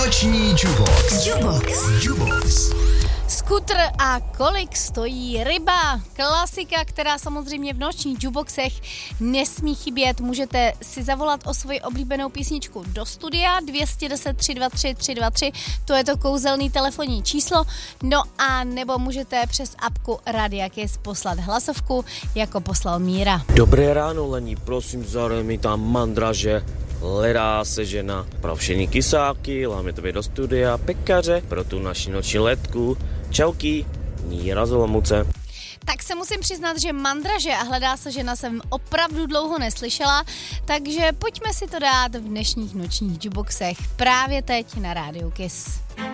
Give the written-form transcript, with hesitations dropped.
Noční Jubox. Jubox. Skutr a kolik stojí ryba? Klasika, která samozřejmě v nočních juboxech nesmí chybět. Můžete si zavolat o svoji oblíbenou písničku do studia 210 323 323, to je to kouzelný telefonní číslo, no a nebo můžete přes apku Radia Kiss poslat hlasovku, jako poslal Míra. Dobré ráno, Lení, prosím, zahraj mi tam mandraže. Hledá se žena pro všechny kysáky, láme tebe do studia, pekaře pro tu naši noční letku. Čauky, Míra z Olomouce. Tak se musím přiznat, že mandraže a hledá se žena jsem opravdu dlouho neslyšela, takže pojďme si to dát v dnešních nočních juboxech právě teď na Rádiu Kiss.